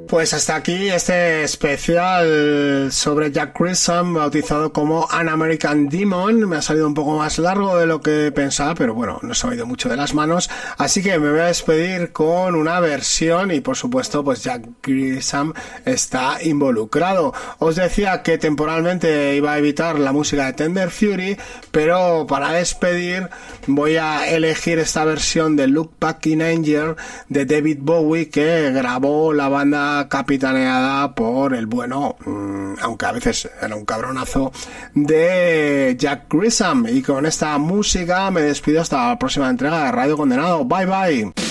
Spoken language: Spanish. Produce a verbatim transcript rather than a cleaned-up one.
Pues hasta aquí este especial sobre Jack Grissom, bautizado como An American Demon. Me ha salido un poco más largo de lo que pensaba, pero bueno, no se me ha ido mucho de las manos, así que me voy a despedir con una versión y por supuesto pues Jack Grissom está involucrado. Os decía que temporalmente iba a evitar la música de Tender Fury, pero para despedir voy a elegir esta versión de Look Back in Anger de David Bowie, que grabó la banda capitaneada por el bueno, mmm, aunque a veces era un cabronazo, de Jack Grissom. Y con esta música me despido hasta la próxima entrega de Radio Condenado. Bye bye.